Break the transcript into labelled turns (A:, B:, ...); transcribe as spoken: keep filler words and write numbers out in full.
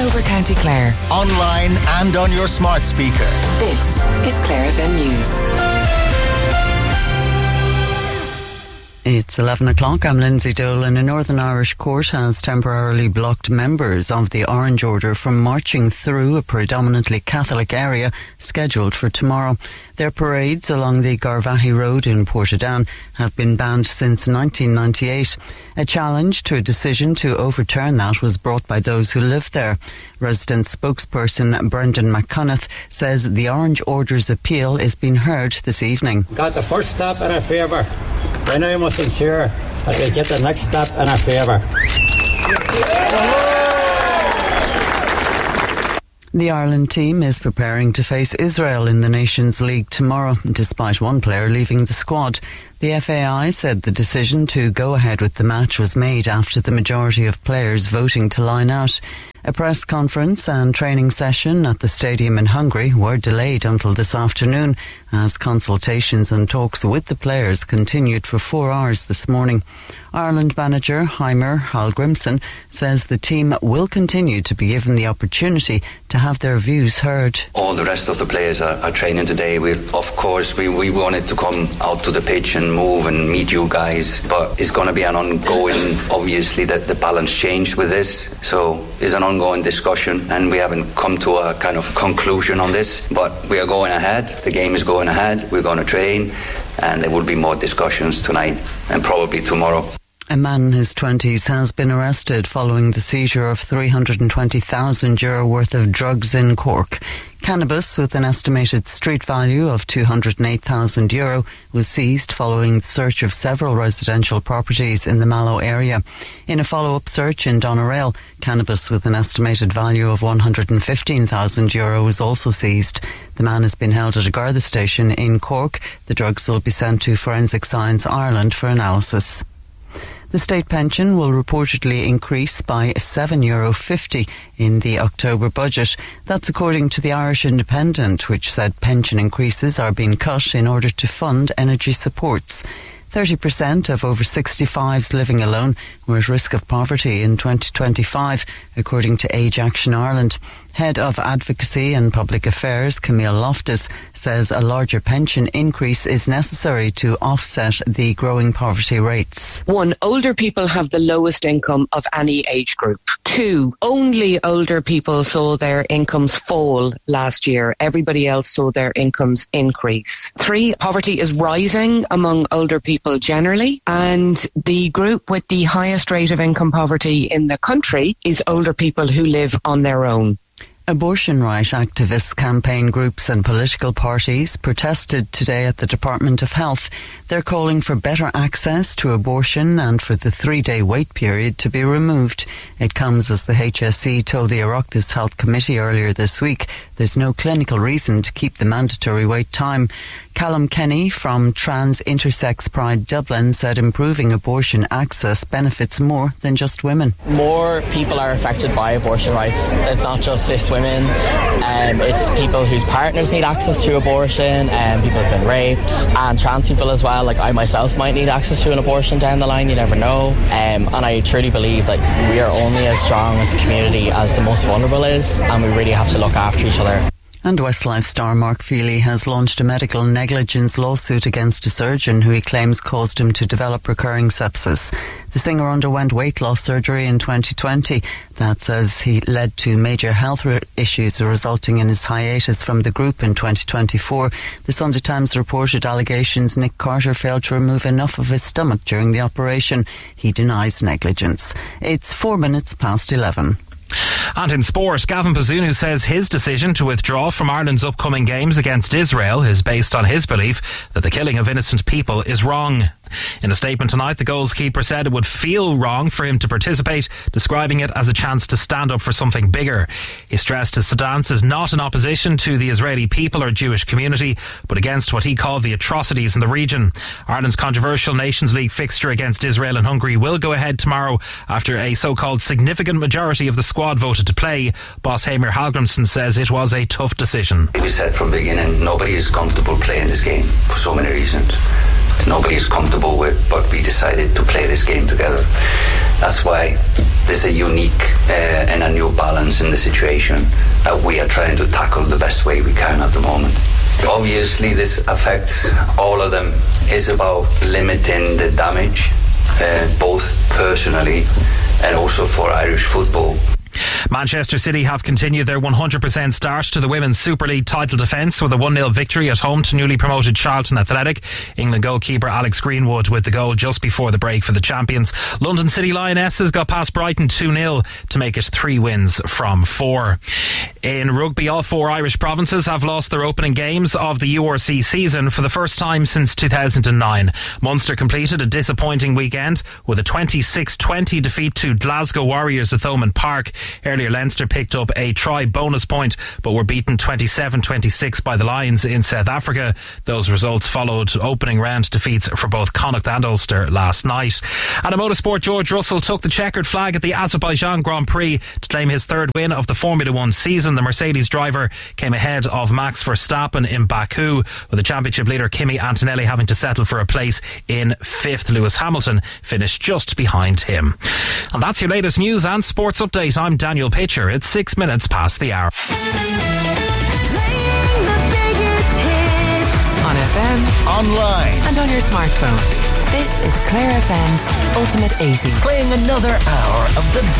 A: over County Clare.
B: Online and on your smart speaker.
A: This is Clare F M News.
C: It's eleven o'clock. I'm Lindsay Dolan. A Northern Irish court has temporarily blocked members of the Orange Order from marching through a predominantly Catholic area scheduled for tomorrow. Their parades along the Garvaghey Road in Portadown have been banned since nineteen ninety-eight. A challenge to a decision to overturn that was brought by those who live there. Resident spokesperson Brendan McConaughey says the Orange Order's appeal is being heard this evening.
D: Got the first step in our favour. We now must ensure that we get the next step in our favour.
C: The Ireland team is preparing to face Israel in the Nations League tomorrow, despite one player leaving the squad. The F A I said the decision to go ahead with the match was made after the majority of players voting to line out. A press conference and training session at the stadium in Hungary were delayed until this afternoon as consultations and talks with the players continued for four hours this morning. Ireland manager Heimer Hallgrimsson says the team will continue to be given the opportunity to have their views heard.
E: All the rest of the players are, are training today. We, of course, we, we wanted to come out to the pitch and move and meet you guys, but it's going to be an ongoing, obviously, that the balance changed with this, so it's an ongoing discussion and we haven't come to a kind of conclusion on this, but we are going ahead. The game is going ahead. We're going to train and there will be more discussions tonight and probably tomorrow.
C: A man in his twenties has been arrested following the seizure of three hundred twenty thousand euro worth of drugs in Cork. Cannabis with an estimated street value of two hundred eight thousand euro was seized following the search of several residential properties in the Mallow area. In a follow-up search in Doneraile, cannabis with an estimated value of one hundred fifteen thousand euro was also seized. The man has been held at a Garda station in Cork. The drugs will be sent to Forensic Science Ireland for analysis. The state pension will reportedly increase by seven euro fifty in the October budget. That's according to the Irish Independent, which said pension increases are being cut in order to fund energy supports. thirty percent of over sixty-fives living alone were at risk of poverty in twenty twenty-five, according to Age Action Ireland. Head of Advocacy and Public Affairs, Camille Loftus, says a larger pension increase is necessary to offset the growing poverty rates.
F: One, older people have the lowest income of any age group. Two, only older people saw their incomes fall last year. Everybody else saw their incomes increase. Three, poverty is rising among older people generally, and the group with the highest rate of income poverty in the country is older people who live on their own.
C: Abortion right activists, campaign groups and political parties protested today at the Department of Health. They're calling for better access to abortion and for the three-day wait period to be removed. It comes as the H S E told the Oireachtas Health Committee earlier this week there's no clinical reason to keep the mandatory wait time. Callum Kenny from Trans Intersex Pride Dublin said improving abortion access benefits more than just women.
G: More people are affected by abortion rights. It's not just cis women, um, it's people whose partners need access to abortion, and people have been raped, and trans people as well. Like I myself might need access to an abortion down the line, you never know. Um, and I truly believe that we are only as strong as a community as the most vulnerable is, and we really have to look after each other.
C: And Westlife star Mark Feely has launched a medical negligence lawsuit against a surgeon who he claims caused him to develop recurring sepsis. The singer underwent weight loss surgery in twenty twenty. That says he led to major health re- issues resulting in his hiatus from the group in twenty twenty-four. The Sunday Times reported allegations Nick Carter failed to remove enough of his stomach during the operation. He denies negligence. It's four minutes past eleven.
H: And in sport, Gavin Bazunu says his decision to withdraw from Ireland's upcoming games against Israel is based on his belief that the killing of innocent people is wrong. In a statement tonight, the goalkeeper said it would feel wrong for him to participate, describing it as a chance to stand up for something bigger. He stressed his stance is not in opposition to the Israeli people or Jewish community, but against what he called the atrocities in the region. Ireland's controversial Nations League fixture against Israel and Hungary will go ahead tomorrow after a so-called significant majority of the squad voted to play. Boss Heimer Hallgrimsson says it was a tough decision.
E: We said from the beginning, nobody is comfortable playing this game for so many reasons. Nobody is comfortable with, but we decided to play this game together. That's why there's a unique uh, and a new balance in the situation that we are trying to tackle the best way we can at the moment. Obviously, this affects all of them. It's about limiting the damage, uh, both personally and also for Irish football.
H: Manchester City have continued their one hundred percent start to the Women's Super League title defence with a one nil victory at home to newly promoted Charlton Athletic. England goalkeeper Alex Greenwood with the goal just before the break for the champions. London City Lionesses got past Brighton two nil to make it three wins from four. In rugby, all four Irish provinces have lost their opening games of the U R C season for the first time since two thousand nine. Munster completed a disappointing weekend with a twenty-six twenty defeat to Glasgow Warriors at Thomond Park. Earlier, Leinster picked up a try bonus point but were beaten twenty-seven twenty-six by the Lions in South Africa. Those results followed opening round defeats for both Connacht and Ulster last night. And in motorsport, George Russell took the checkered flag at the Azerbaijan Grand Prix to claim his third win of the Formula One season. The Mercedes driver came ahead of Max Verstappen in Baku, with the championship leader Kimi Antonelli having to settle for a place in fifth. Lewis Hamilton finished just behind him. And that's your latest news and sports update. I'm Daniel Pitcher. It's six minutes past the hour.
A: On F M,
B: online,
A: and on your smartphone. This is Claire F M's Ultimate eighties.
B: playing another hour of the